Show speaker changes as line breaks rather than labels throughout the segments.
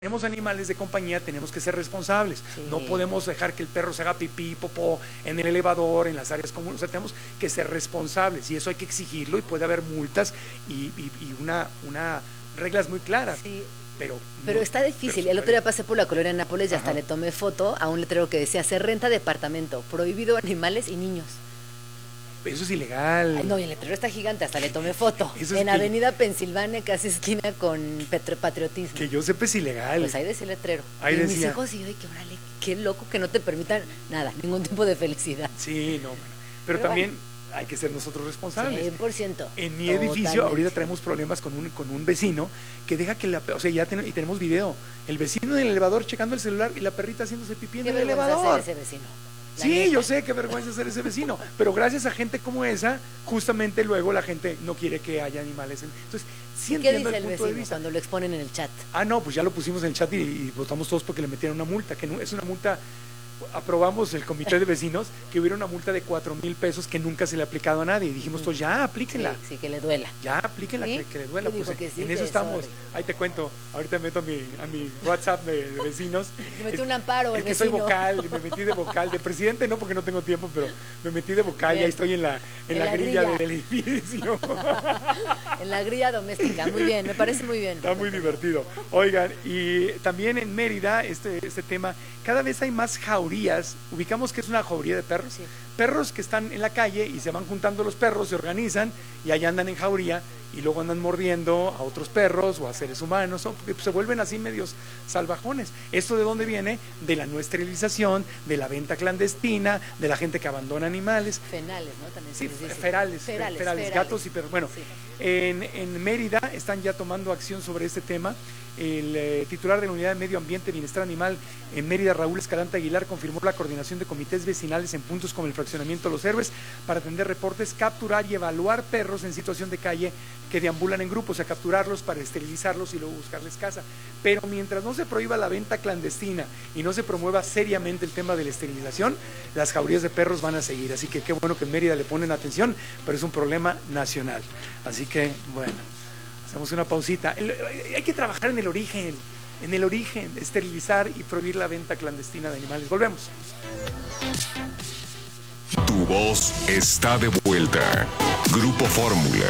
tenemos animales de compañía, tenemos que ser responsables. Sí. No podemos dejar que el perro se haga pipí, popó en el elevador, en las áreas comunes. O sea, tenemos que ser responsables y eso hay que exigirlo y puede haber multas y una reglas muy claras.
Sí.
Pero
no, está difícil. El otro día pasé por la colonia Nápoles y hasta le tomé foto a un letrero que decía: se renta departamento, prohibido animales y niños.
Eso es ilegal.
Ay, no, y el letrero está gigante, hasta le tomé foto. En Avenida Pensilvania, casi esquina con Patriotismo.
Que yo sepa es ilegal.
Pues ahí decía el letrero.
Ahí decía.
Mis hijos, y yo, que órale, qué loco que no te permitan nada, ningún tipo de felicidad.
Sí, no, bueno. Pero también hay que ser nosotros responsables.
100%.
En mi edificio ahorita traemos problemas con un vecino que deja que o sea, y tenemos video. El vecino en el elevador checando el celular y la perrita haciéndose pipí en el elevador.
Hacer ese vecino.
Sí, yo sé qué vergüenza ser ese vecino, pero gracias a gente como esa, justamente luego la gente no quiere que haya animales. Entonces, sí entiendo el punto de vista.
Cuando lo exponen en el chat?
No, pues ya lo pusimos en el chat y votamos todos porque le metieron una multa, que no, es una multa. Aprobamos el comité de vecinos que hubiera una multa de 4,000 pesos que nunca se le ha aplicado a nadie y dijimos, pues ya aplíquenla.
Sí, que le duela.
Ya aplíquenla,
¿sí?
que le duela.
Pues
sí, en eso estamos. Ahí te cuento, ahorita meto a mi WhatsApp de vecinos.
Me metí un amparo,
el que soy vocal, me metí de vocal, de presidente no porque no tengo tiempo, pero me metí de vocal. Bien. Y ahí estoy en la grilla del edificio.
En la grilla doméstica, muy bien, me parece muy bien.
Está muy divertido. Oigan, y también en Mérida, este tema, cada vez hay más jaurías. Ubicamos que es una jauría de perros.
Sí.
Perros que están en la calle y se van juntando los perros, se organizan y ahí andan en jauría y luego andan mordiendo a otros perros o a seres humanos, porque se vuelven así medios salvajones. ¿Esto de dónde viene? De la no esterilización, de la venta clandestina, de la gente que abandona animales.
Fenales, ¿no? También
sí, ferales, gatos y perros. Bueno, sí. En Mérida están ya tomando acción sobre este tema. El titular de la Unidad de Medio Ambiente y Bienestar Animal en Mérida, Raúl Escalante Aguilar, confirmó la coordinación de comités vecinales en puntos como el fraccionamiento Los Héroes para atender reportes, capturar y evaluar perros en situación de calle que deambulan en grupos, o sea, capturarlos para esterilizarlos y luego buscarles casa. Pero mientras no se prohíba la venta clandestina y no se promueva seriamente el tema de la esterilización, las jaurías de perros van a seguir. Así que qué bueno que en Mérida le ponen atención, pero es un problema nacional. Así que, bueno, hacemos una pausita. Hay que trabajar en el origen, esterilizar y prohibir la venta clandestina de animales. Volvemos.
Tu voz está de vuelta. Grupo Fórmula.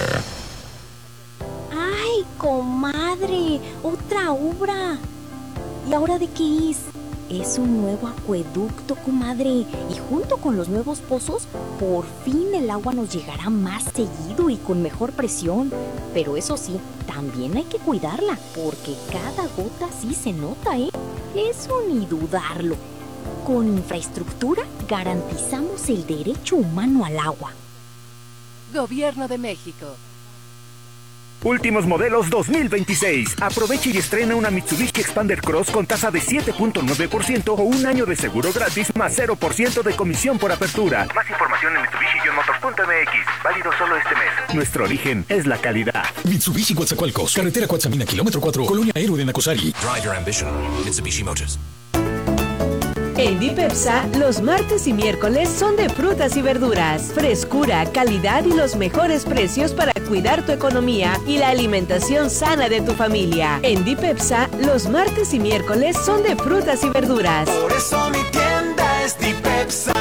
¡Ay, comadre! ¡Otra obra! ¿Y ahora de qué es? Es un nuevo acueducto, comadre. Y junto con los nuevos pozos, por fin el agua nos llegará más seguido y con mejor presión. Pero eso sí, también hay que cuidarla, porque cada gota sí se nota, ¿eh? Eso ni dudarlo. Con infraestructura garantizamos el derecho humano al agua.
Gobierno de México.
Últimos modelos 2026. Aprovecha y estrena una Mitsubishi Expander Cross con tasa de 7.9% o un año de seguro gratis más 0% de comisión por apertura. Más información en Mitsubishi-motors.mx. Válido solo este mes. Nuestro origen es la calidad.
Mitsubishi Coatzacoalcos. Carretera Coatzamina, kilómetro 4. Colonia Héroe de Nacosari.
Drive your ambition. Mitsubishi Motors.
En Dipepsa, los martes y miércoles son de frutas y verduras, frescura, calidad y los mejores precios para cuidar tu economía y la alimentación sana de tu familia. En Dipepsa, los martes y miércoles son de frutas y verduras.
Por eso mi tienda es Dipepsa.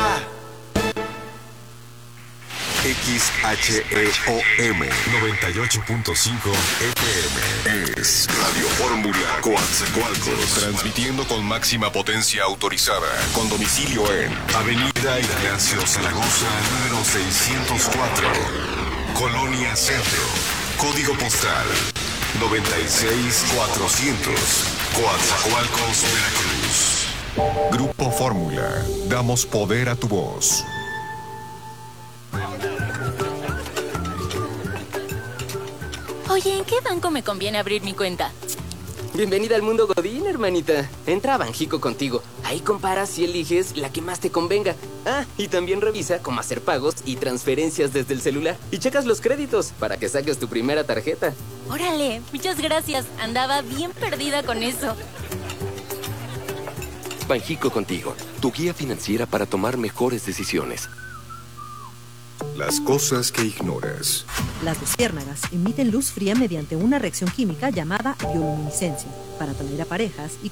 XHEOM 98.5 FM es Radio Fórmula Coatzacoalcos, transmitiendo con máxima potencia autorizada, con domicilio en Avenida Ignacio Zaragoza, número 604, Colonia Centro, código postal 96400, Coatzacoalcos, Veracruz. Grupo Fórmula, damos poder a tu voz.
Oye, ¿en qué banco me conviene abrir mi cuenta?
Bienvenida al mundo Godín, hermanita. Entra a Banjico Contigo. Ahí comparas y eliges la que más te convenga. Y también revisa cómo hacer pagos y transferencias desde el celular. Y checas los créditos para que saques tu primera tarjeta.
Órale, muchas gracias. Andaba bien perdida con eso.
Banjico Contigo, tu guía financiera para tomar mejores decisiones.
Las cosas que ignoras.
Las luciérnagas emiten luz fría mediante una reacción química llamada bioluminiscencia para atraer a parejas y